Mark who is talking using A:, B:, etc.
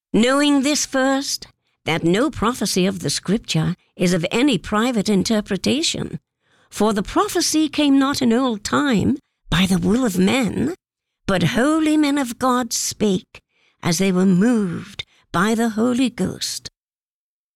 A: Knowing this first, that no prophecy of the Scripture is of any private interpretation, for the prophecy came not in old time by the will of men, but holy men of God spake, as they were moved by the Holy Ghost.